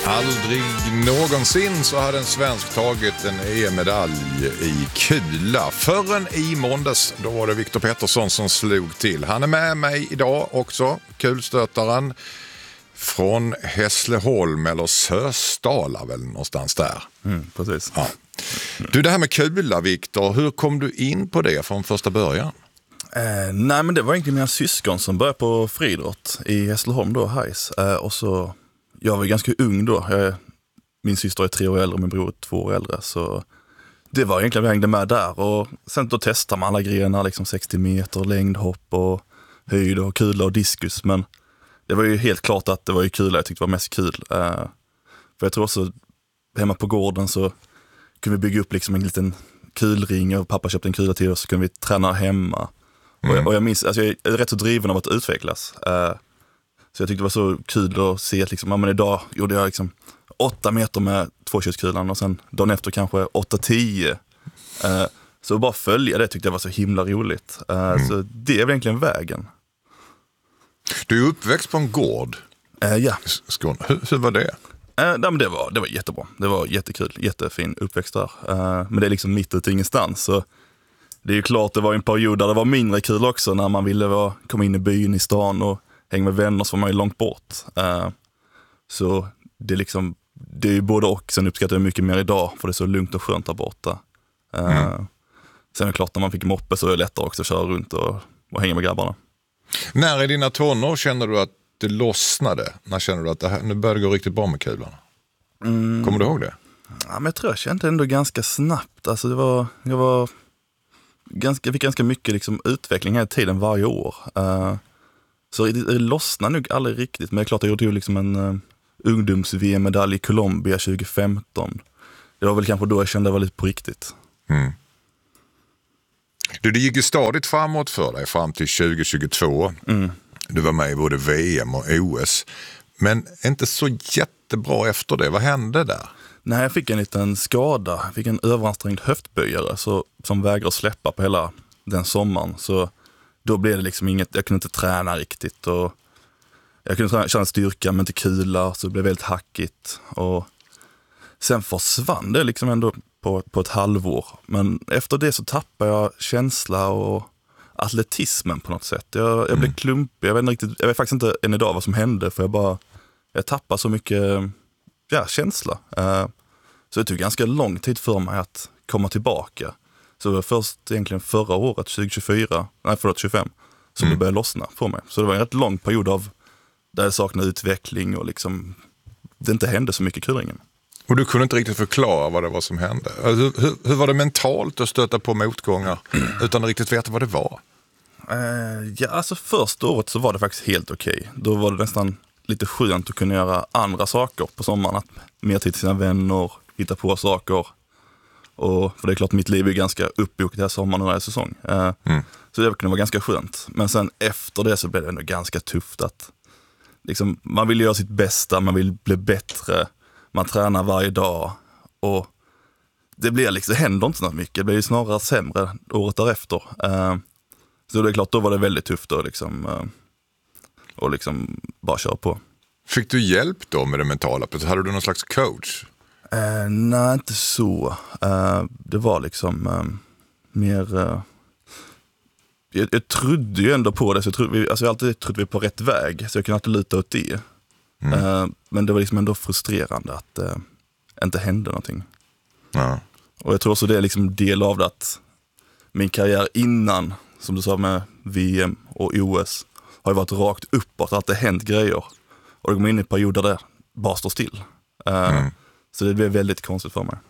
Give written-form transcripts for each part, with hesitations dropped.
Aldrig någonsin så hade en svensk tagit en EM-medalj i kula. Förrän i måndags, då var det Viktor Pettersson som slog till. Han är med mig idag också, kulstötaren från Hässleholm eller Sösdala väl någonstans där. Precis. Ja. Du, det här med kula, Viktor, hur kom du in på det från första början? Nej, men det var egentligen mina syskon som började på friidrott i Hässleholm då, Hajs. Och så, jag var ganska ung då. Min syster är 3 år äldre och min bror är 2 år äldre. Så det var egentligen vi hängde med där. Och sen då testade man alla grejerna, liksom 60 meter, längdhopp och höjd och kula och diskus. Men det var ju helt klart att det var ju kula jag tyckte var mest kul. För jag tror också, hemma på gården så kunde vi bygga upp liksom en liten kulring och pappa köpte en kula till oss så kunde vi träna hemma. Och jag minns, alltså jag är rätt så driven av att utvecklas. Så jag tyckte det var så kul att se att liksom, ja, men idag gjorde jag liksom 8 meter med 2-körskulan och sen dagen efter kanske 8-10. Så bara följa det tyckte jag var så himla roligt. Så det är väl egentligen vägen. Du är uppväxt på en gård. Ja. Skåne. Hur var det? Men det var jättebra. Det var jättekul, jättefin uppväxt där. Men det är liksom mitt ute ingenstans. Så det är ju klart det var en period där det var mindre kul också. När man ville komma in i byn, i stan och hänga med vänner så var man ju långt bort. Så det är liksom, det är ju både och. Sen uppskattar jag mycket mer idag för det är så lugnt och skönt där borta. Sen är det klart när man fick moppe så är det lättare också att köra runt och hänga med grabbarna. När i dina tonår känner du att det lossnade? När känner du att nu börjar det gå riktigt bra med kulan? Kommer du ihåg det? Ja, men jag tror jag kände ändå ganska snabbt. Alltså jag fick ganska mycket liksom utveckling här i tiden varje år. Så det lossnade nog aldrig riktigt. Men det är klart jag gjorde ju liksom en ungdoms-VM-medalj i Colombia 2015. Det var väl kanske då jag kände det var lite på riktigt. Det gick ju stadigt framåt för dig fram till 2022. Du var med i både VM och OS. Men inte så jättebra efter det. Vad hände där? Nej, jag fick en liten skada. Jag fick en överansträngd höftböjare som vägrade släppa på hela den sommaren. Så då blev det liksom inget, jag kunde inte träna riktigt. Och jag kunde känna styrka men inte kula, så det blev väldigt hackigt. Och sen försvann det liksom ändå på ett halvår. Men efter det så tappade jag känsla och atletismen på något sätt. Jag blev klumpig. Jag vet faktiskt inte än idag vad som hände, för jag tappade så mycket känsla. Så det tog ganska lång tid för mig att komma tillbaka. Så det var först egentligen förra året, 25, som det började lossna för mig. Så det var en rätt lång period där jag saknade utveckling och liksom det inte hände så mycket i kulringen. Och du kunde inte riktigt förklara vad det var som hände. Hur var det mentalt att stöta på motgångar utan att riktigt veta vad det var? Alltså första året så var det faktiskt helt okej. Då var det nästan lite skönt att kunna göra andra saker på sommaren. Att mer tid till sina vänner, hitta på saker. För det är klart mitt liv är ganska uppbokat här sommaren och den här säsong. Så det kunde vara ganska skönt. Men sen efter det så blev det ändå ganska tufft att liksom, man vill göra sitt bästa, man vill bli bättre. Man tränar varje dag och det händer inte så mycket. Det blir snarare sämre året därefter. Så det är klart, då var det väldigt tufft att liksom bara köra på. Fick du hjälp då med det mentala? Hade du någon slags coach? Nej, inte så. Det var liksom mer... Jag trodde ju ändå på det. Så jag alltid trodde vi på rätt väg. Så jag kunde alltid luta åt det. Men det var liksom ändå frustrerande att det inte hände någonting. Ja. Och jag tror också det är liksom del av det att min karriär innan, som du sa med VM och OS, har ju varit rakt uppåt, att det hänt grejer. Och det går in i perioder där det bara står still. Så det blev väldigt konstigt för mig.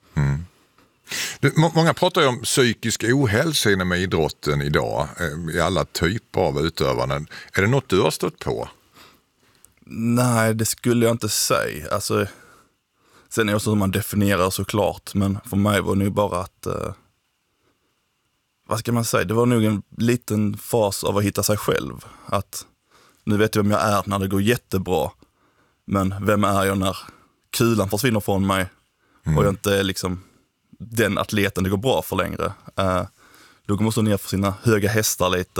Många pratar ju om psykisk ohälsa inom idrotten idag, i alla typer av utövanden. Är det något du har stött på? Nej, det skulle jag inte säga. Alltså, sen är det så som man definierar såklart, men för mig var det nog bara att... vad ska man säga? Det var nog en liten fas av att hitta sig själv. Att nu vet jag vem jag är när det går jättebra, men vem är jag när kulan försvinner från mig och jag inte är liksom den atleten det går bra för längre. Då måste man ner för sina höga hästar lite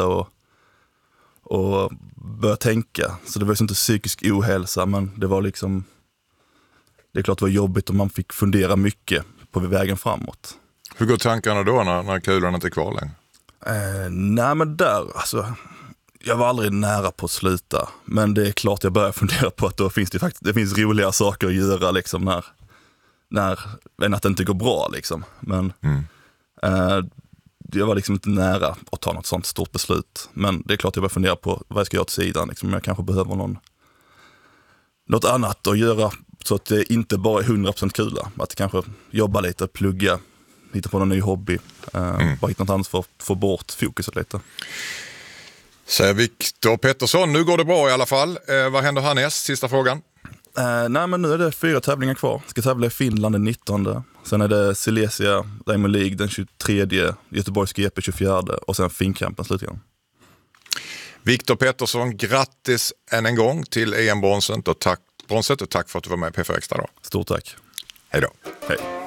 och börja tänka. Så det var ju inte psykisk ohälsa, men det var liksom det är klart det var jobbigt och man fick fundera mycket på vägen framåt. Hur går tankarna då när kulan inte är kvar längre? Nej men där, alltså, jag var aldrig nära på att sluta. Men det är klart jag börjar fundera på att då finns det finns roliga saker att göra liksom än att det inte går bra liksom. Men jag var liksom inte nära att ta något sånt stort beslut. Men det är klart jag börjar fundera på vad jag ska göra åt sidan. Liksom. Jag kanske behöver något annat att göra så att det inte bara är 100% kula. Att kanske jobba lite, plugga, hitta på någon ny hobby. Bara hitta något annat för att få bort fokuset lite. Säger Viktor Pettersson, nu går det bra i alla fall. Vad händer härnäst? Sista frågan. Nej men nu är det 4 tävlingar kvar. Ska tävla i Finland den 19. Sen är det Silesia Diamond League den 23, Göteborgs GP 24 och sen Finnkampen slutligen. Viktor Pettersson, grattis än en gång till EM-bronset och tack för att du var med i P4 Extra då. Stort tack. Hej då. Hej.